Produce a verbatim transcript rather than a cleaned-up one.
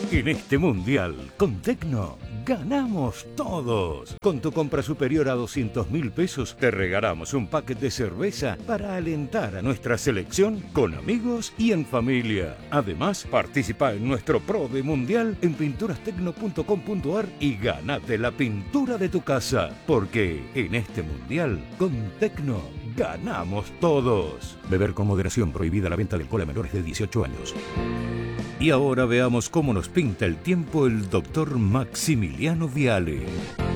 En este mundial, con Tecno, ganamos todos. Con tu compra superior a doscientos mil pesos, te regalamos un paquete de cerveza para alentar a nuestra selección con amigos y en familia. Además, participa en nuestro Pro de Mundial en pinturas tecno punto com punto ar y ganate la pintura de tu casa. Porque en este mundial, con Tecno, ganamos todos. Beber con moderación, prohibida la venta de alcohol a menores de dieciocho años. Y ahora veamos cómo nos pinta el tiempo el doctor Maximiliano Viale.